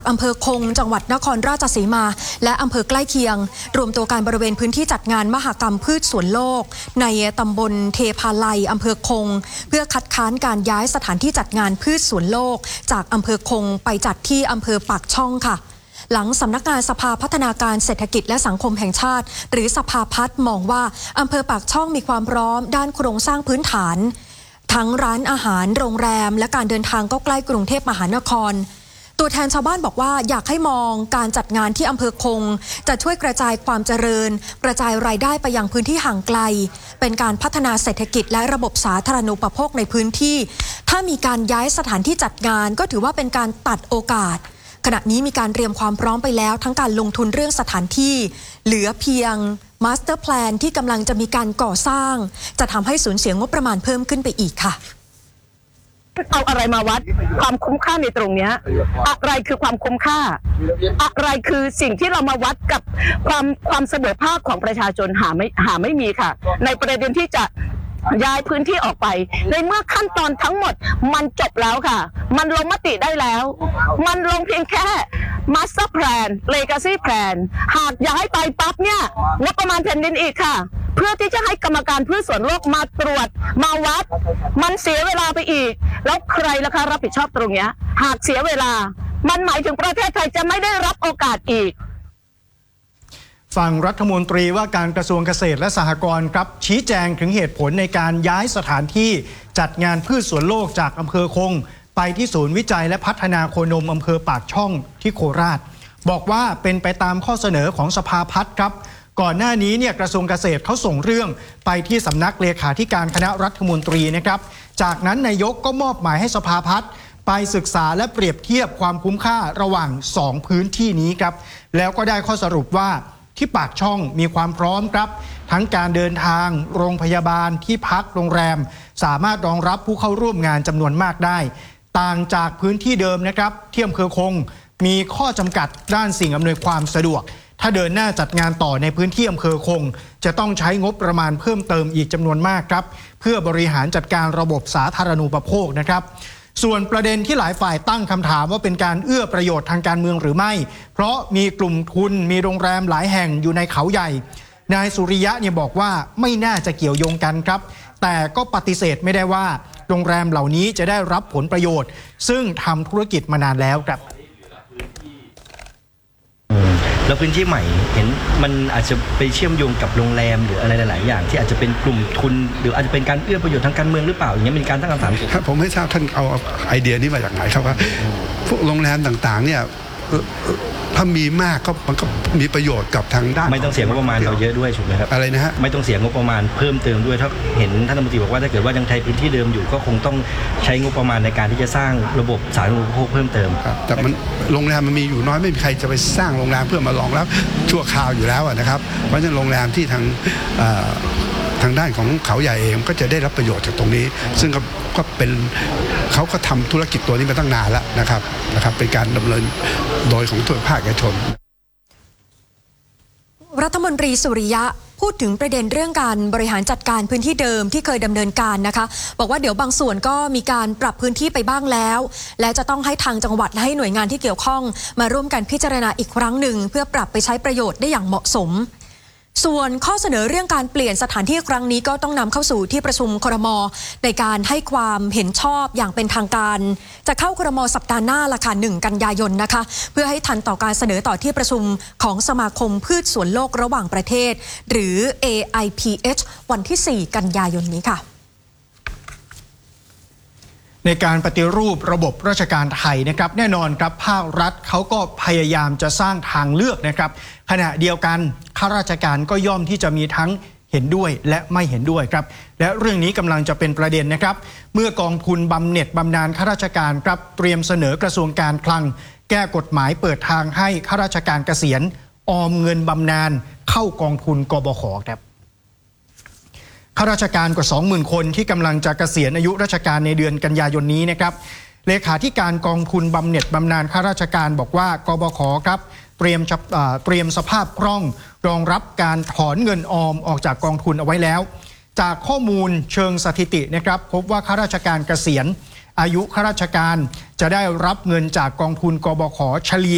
อำเภอคงจังหวัดนครราชสีมาและอำเภอใกล้เคียงรวมตัวการบริเวณพื้นที่จัดงานมหกรรมพืชสวนโลกในตำบลเทพาลัยอำเภอคงเพื่อคัดค้านการย้ายสถานที่จัดงานพืชสวนโลกจากอำเภอคงไปจัดที่อำเภอปากช่องค่ะหลังสำนักงานสภาพัฒนาการเศรษฐกิจและสังคมแห่งชาติหรือสภาพัฒน์มองว่าอำเภอปากช่องมีความพร้อมด้านโครงสร้างพื้นฐานทั้งร้านอาหารโรงแรมและการเดินทางก็ใกล้กรุงเทพมหานครตัวแทนชาวบ้านบอกว่าอยากให้มองการจัดงานที่อำเภอคงจะช่วยกระจายความเจริญกระจายรายได้ไปยังพื้นที่ห่างไกลเป็นการพัฒนาเศรษฐกิจและระบบสาธารณูปโภคในพื้นที่ถ้ามีการย้ายสถานที่จัดงานก็ถือว่าเป็นการตัดโอกาสขณะนี้มีการเตรียมความพร้อมไปแล้วทั้งการลงทุนเรื่องสถานที่เหลือเพียงมาสเตอร์แพลนที่กำลังจะมีการก่อสร้างจะทำให้สูญเสียงบประมาณเพิ่มขึ้นไปอีกค่ะเอาอะไรมาวัดความคุ้มค่าในตรงนี้อะไรคือความคุ้มค่าอะไรคือสิ่งที่เรามาวัดกับความเสมอภาคของประชาชนหาไม่มีค่ะในประเด็นที่จะย้ายพื้นที่ออกไปในเมื่อขั้นตอนทั้งหมดมันจบแล้วค่ะมันลงมติได้แล้วมันลงเพียงแค่ Master Plan Legacy Plan หากย้ายไปปั๊บเนี่ยงบประมาณแผ่นดินอีกค่ะเพื่อที่จะให้กรรมการพืชสวนโลกมาตรวจมาวัดมันเสียเวลาไปอีกแล้วใครล่ะคะรับผิดชอบตรงนี้หากเสียเวลามันหมายถึงประเทศไทยจะไม่ได้รับโอกาสอีกฝั่งรัฐมนตรีว่าการกระทรวงเกษตรและสหกรณ์ครับชี้แจงถึงเหตุผลในการย้ายสถานที่จัดงานพืชสวนโลกจากอำเภอคงไปที่ศูนย์วิจัยและพัฒนาโคนมอำเภอปากช่องที่โคราชบอกว่าเป็นไปตามข้อเสนอของสภาพัฒน์ครับก่อนหน้านี้เนี่ยกระทรวงเกษตรเขาส่งเรื่องไปที่สำนักเลขาธิการคณะรัฐมนตรีนะครับจากนั้นนายกก็มอบหมายให้สภาพัฒน์ไปศึกษาและเปรียบเทียบความคุ้มค่าระหว่าง2พื้นที่นี้ครับแล้วก็ได้ข้อสรุปว่าที่ปากช่องมีความพร้อมครับทั้งการเดินทางโรงพยาบาลที่พักโรงแรมสามารถรองรับผู้เข้าร่วมงานจำนวนมากได้ต่างจากพื้นที่เดิมนะครับที่อำเภอคงมีข้อจำกัดด้านสิ่งอำนวยความสะดวกถ้าเดินหน้าจัดงานต่อในพื้นที่อำเภอคงจะต้องใช้งบประมาณเพิ่มเติมอีกจำนวนมากครับเพื่อบริหารจัดการระบบสาธารณูปโภคนะครับส่วนประเด็นที่หลายฝ่ายตั้งคำถามว่าเป็นการเอื้อประโยชน์ทางการเมืองหรือไม่เพราะมีกลุ่มทุนมีโรงแรมหลายแห่งอยู่ในเขาใหญ่นายสุริยะเนี่ยบอกว่าไม่น่าจะเกี่ยวโยงกันครับแต่ก็ปฏิเสธไม่ได้ว่าโรงแรมเหล่านี้จะได้รับผลประโยชน์ซึ่งทำธุรกิจมานานแล้วครับแล้วพื้นที่ใหม่เห็นมันอาจจะไปเชื่อมโยงกับโรงแรมหรืออะไรหลายๆอย่างที่อาจจะเป็นกลุ่มทุนหรืออาจจะเป็นการเอื้อประโยชน์ทางการเมืองหรือเปล่าอย่างนี้เป็นการตั้งคำถามผมไม่ทราบท่านเอาไอเดียนี้มาจากไหนครับว่าพวกโรงแรมต่างๆเนี่ยถ้ามีมากก็มันก็มีประโยชน์กับทางด้านไม่ต้องเสียงบประมาณเราเยอะด้วยถูกไหมครับอะไรนะฮะไม่ต้องเสียงบประมาณเพิ่มเติมด้วยถ้าเห็นท่านรัฐมนตรีบอกว่าถ้าเกิดว่ายังใช้พื้นที่เดิมอยู่ก็คงต้องใช้งบประมาณในการที่จะสร้างระบบสาธารณูปโภคเพิ่มเติมแต่มันโรงแรมมันมีอยู่น้อยไม่มีใครจะไปสร้างโรงแรมเพื่อมารองรับชั่วคราวอยู่แล้วนะครับเพราะฉะนั้นโรงแรมที่ทางด้านของเขาใหญ่เองก็จะได้รับประโยชน์จากตรงนี้ซึ่งก็เป็นเขาก็ทำธุรกิจตัวนี้มาตั้งนานแล้วนะครับเป็นการดำเนินโดยของทุกภาคเอกชนรัฐมนตรีสุริยะพูดถึงประเด็นเรื่องการบริหารจัดการพื้นที่เดิมที่เคยดำเนินการนะคะบอกว่าเดี๋ยวบางส่วนก็มีการปรับพื้นที่ไปบ้างแล้วและจะต้องให้ทางจังหวัดและให้หน่วยงานที่เกี่ยวข้องมาร่วมกันพิจารณาอีกครั้งหนึ่งเพื่อปรับไปใช้ประโยชน์ได้อย่างเหมาะสมส่วนข้อเสนอเรื่องการเปลี่ยนสถานที่ครั้งนี้ก็ต้องนำเข้าสู่ที่ประชุมครม.ในการให้ความเห็นชอบอย่างเป็นทางการจะเข้าครม.สัปดาห์หน้าละค่ะ1 กันยายนนะคะเพื่อให้ทันต่อการเสนอต่อที่ประชุมของสมาคมพืชสวนโลกระหว่างประเทศหรือ AIPH วันที่4 กันยายนนี้ค่ะในการปฏิรูประบบราชการไทยนะครับแน่นอนครับภาครัฐเขาก็พยายามจะสร้างทางเลือกนะครับขณะเดียวกันข้าราชการก็ย่อมที่จะมีทั้งเห็นด้วยและไม่เห็นด้วยครับและเรื่องนี้กำลังจะเป็นประเด็นนะครับเมื่อกองทุนบำเหน็จบำนาญข้าราชการครับเตรียมเสนอกระทรวงการคลังแก้กฎหมายเปิดทางให้ข้าราชการเกษียณออมเงินบำนาญเข้ากองทุนกบข.ครับข้าราชการกว่า 20,000 คนที่กำลังจะเกษียณอายุราชการในเดือนกันยายนนี้นะครับเลขาธิการกองทุนบำเหน็จบำนาญข้าราชการบอกว่ากบข.ครับเตรียมสภาพคล่องรองรับการถอนเงินออมออกจากกองทุนเอาไว้แล้วจากข้อมูลเชิงสถิตินะครับพบว่าข้าราชการเกษียณอายุข้าราชการจะได้รับเงินจากกองทุนกบข.เฉลี่ย